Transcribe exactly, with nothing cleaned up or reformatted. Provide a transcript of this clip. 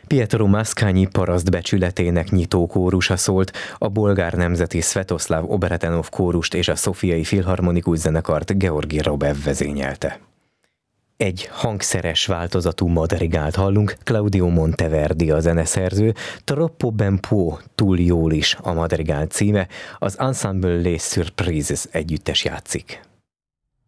Pietro Mascagni paraszt becsületének nyitó kórusa szólt, a bolgár nemzeti Svetoslav Obretenov kórust és a Szofiai Filharmonikus zenekart Georgi Robev vezényelte. Egy hangszeres változatú madrigált hallunk, Claudio Monteverdi a zeneszerző, Troppo ben può, túl jól is a madrigál címe, az Ensemble Les Surprises együttes játszik.